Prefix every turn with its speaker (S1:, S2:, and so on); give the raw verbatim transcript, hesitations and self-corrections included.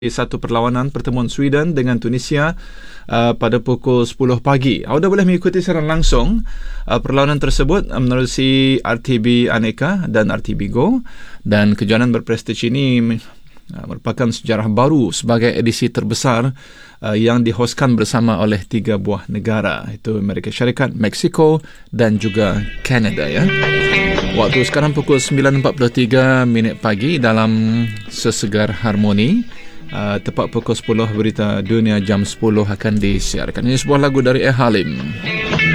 S1: Satu perlawanan pertemuan Sweden dengan Tunisia uh, pada pukul sepuluh pagi. Anda boleh mengikuti secara langsung uh, perlawanan tersebut uh, menerusi R T B Aneka dan R T B Go, dan kejohanan berprestij ini uh, merupakan sejarah baru sebagai edisi terbesar uh, yang dihoskan bersama oleh tiga buah negara, iaitu Amerika Syarikat, Mexico dan juga Kanada, ya. Waktu sekarang pukul sembilan empat puluh tiga minit pagi dalam Sesegar Harmoni. Uh, tepat pukul sepuluh berita dunia jam sepuluh akan disiarkan. Ini sebuah lagu dari Eh Halim.